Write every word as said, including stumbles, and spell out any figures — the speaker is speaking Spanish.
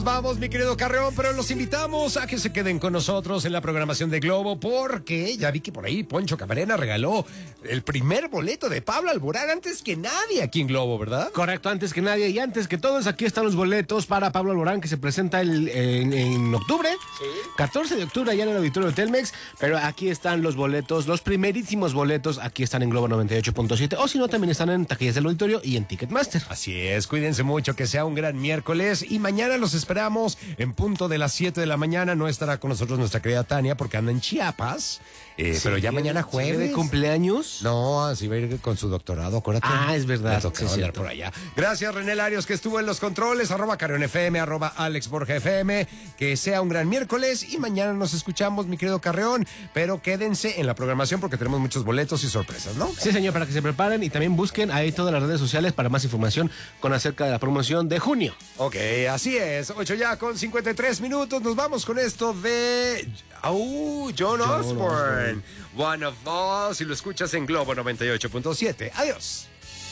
Vamos, mi querido Carreón, pero los invitamos a que se queden con nosotros en la programación de Globo, porque ya vi que por ahí Poncho Camarena regaló el primer boleto de Pablo Alborán antes que nadie aquí en Globo, ¿verdad? Correcto, antes que nadie y antes que todos, aquí están los boletos para Pablo Alborán, que se presenta el, en, en octubre, Sí. catorce de octubre, allá en el auditorio de Telmex, pero aquí están los boletos, los primerísimos boletos, aquí están en Globo noventa y ocho punto siete, o si no, también están en taquillas del auditorio y en Ticketmaster. Así es, cuídense mucho, que sea un gran miércoles y mañana los esperamos en punto de las siete de la mañana. No estará con nosotros nuestra querida Tania porque anda en Chiapas, eh, pero ya mañana jueves. ¿De cumpleaños? No, así va a ir con su doctorado, acuérdate. Ah, es verdad. Le tocaba Sí, andar cierto. por allá. Gracias, René Larios, que estuvo en los controles, arroba Carreón F M, arroba Alex Borja F M. Que sea un gran miércoles y mañana nos escuchamos, mi querido Carreón, pero quédense en la programación porque tenemos muchos boletos y sorpresas, ¿no? Sí, señor, para que se preparen y también busquen ahí todas las redes sociales para más información con acerca de la promoción de junio. Ok, así es. ocho ya con cincuenta y tres minutos. Nos vamos con esto de... ¡Oh! John, John Osborne. One of Us. Y lo escuchas en Globo noventa y ocho punto siete. Adiós.